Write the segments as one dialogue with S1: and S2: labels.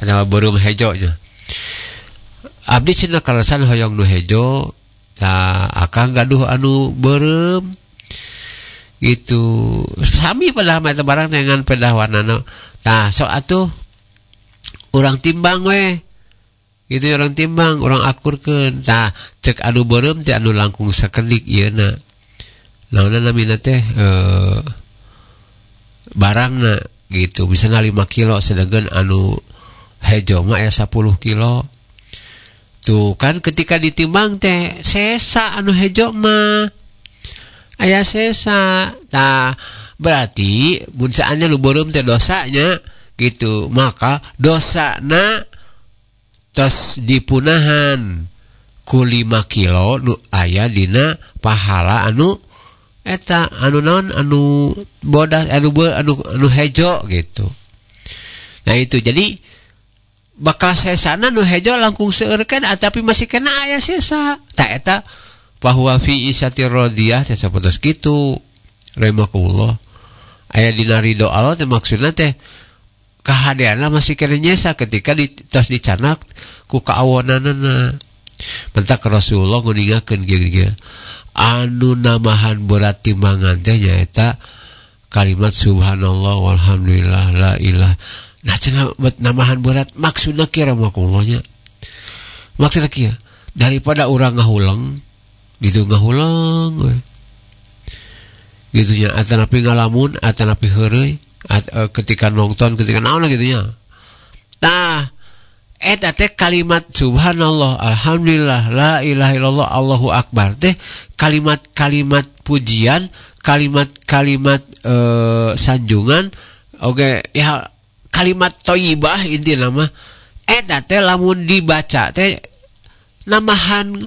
S1: kana beureum hejo nya. Abdi cenah kalesan hoyong nu hejo, tah akang gaduh anu beureum gitu. Sami padahal mah eta barang dengan pedah warnana. Tah sok atuh urang timbang we. Gitu orang timbang, orang akurkeun. Tah cek anu beureum teh anu langkung sakedik ieuna. Naonna namina teh barangna gitu. Misalnya 5 kilo sedangkan anu hejo mah 10 kilo. Tuh kan ketika ditimbang teh sesa anu hejo mah aya sesa. Tah berarti mun saanya lu beureum teh dosanya gitu, maka dosana tos dipunahan ku 5 kilo nu aya dina pahala anu eta anu naon anu bodas anu hejo gitu. Nah itu jadi bakal sesana nu hejo langkung seureurkeun tapi masih kena aya sesa. Tah eta bahwa fi isyatir radiyah teh sapertos kitu. Rahimakumullah. Aya dina ridho Allah teh maksudna teh kahadeanna masih kena nyesa ketika tos dicanak ku kaawonanna. Mentak Rasulullah nguninggakeun kieu anu namahan berat timbangan teh nyaeta kalimat subhanallah walhamdulillah la ilaha. Nah cenah namahan berat maksudna kira makullahnya. Maksudna kieu daripada urang ngahulang gitu ngahulang we. Gitu nya atanapi ngalamun atanapi heureuy ketika nonton ketika naon gitu nya. Tah eta teh kalimat subhanallah alhamdulillah la ilaha illallah Allahu akbar teh kalimat-kalimat pujian, kalimat-kalimat sanjungan, oke ya kalimat thayyibah intina mah eta teh lamun dibaca teh namahan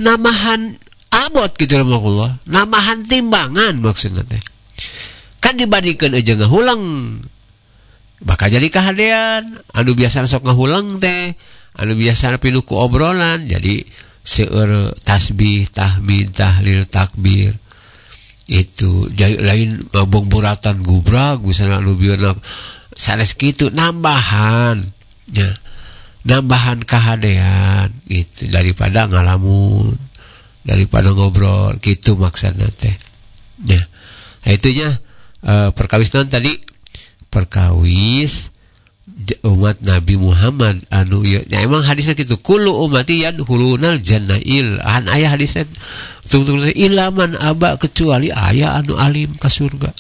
S1: abot gitu Allah, namahan timbangan maksudna teh. Kan dibandingkeun aja ngahulang bakal jadi kahadean anu biasa sok ngahulang teh anu biasa pinuh ku obrolan jadi seueur tasbih tahmid tahlil takbir itu lain ngabongboratan gubrag misalnya anu bieureuna sanes kitu nambahan nya nambahan kahadean gitu daripada ngalamun daripada ngobrol gitu maksudna teh nya. Nah itunya perkawisan tadi perkawis umat Nabi Muhammad anu ya emang hadisnya gitu kullu ummati yadkhulunal jannail an aya hadisnya betul-betul ilaman aba kecuali aya anu alim ka surga.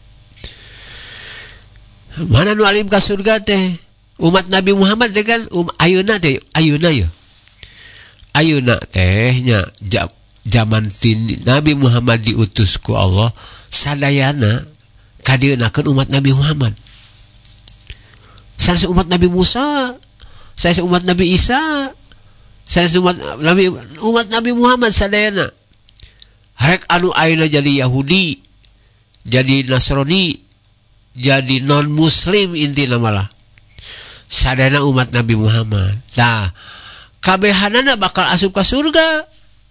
S1: Mana anu alim ka surga teh umat Nabi Muhammad teh kan ayeuna teh ayeuna teh nya zaman Nabi Muhammad diutus ku Allah sadayana kadeunakeun umat Nabi Muhammad. Sanes umat Nabi Musa, sanes umat Nabi Isa, sanes umat Nabi Muhammad sadayana. Harek anu ayeuna jadi Yahudi, jadi Nasrani, jadi non muslim intina malah. Sadayana umat Nabi Muhammad. Tah, kabehanana bakal asup ka surga.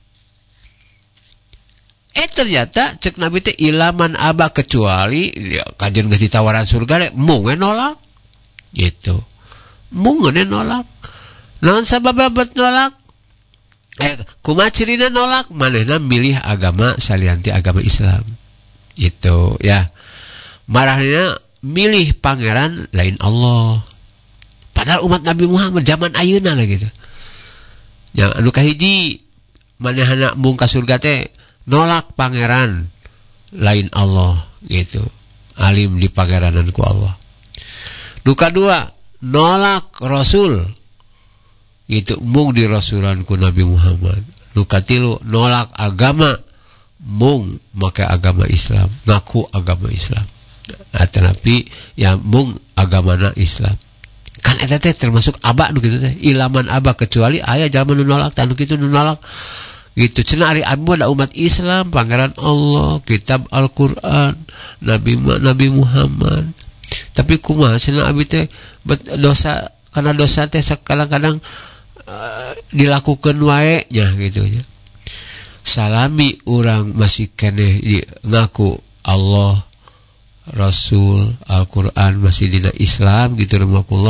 S1: Ternyata cek Nabi teh ilaman aba kecuali ya, kajian geus ditawaran surga mung nolak gitu. Mung nolak. Naon sababna nolak? Kumaha cirina nolak? Manehna milih agama salianti agama Islam. Gitu ya. Marahna milih pangeran lain Allah. Padahal umat Nabi Muhammad zaman ayeuna lah gitu. Yang anu kahiji manehna mung ka surga teh nolak pangeran lain Allah gitu. Alim di pangeranan ku Allah. Duka dua, nolak Rasul gitu, mung di rasulan ku Nabi Muhammad. Duka tilu, nolak agama, mung make agama Islam, ngaku agama Islam. Tetapi ya mung agamana Islam. Kan eta teh termasuk aba nu kitu teh, ilaman aba kecuali aya jalma nu nolak, tanu kitu nu nolak. Gitu cenah ari abdi ada umat Islam, pangeran Allah, kitab Al-Qur'an, Nabi Muhammad. Tapi kumaha cenah abdi teh dosa karena dosa teh kadang-kadang dilakukeun wae nya gitu nya. Salami urang masih keneh ngaku Allah, Rasul, Al-Qur'an masih dina Islam gitu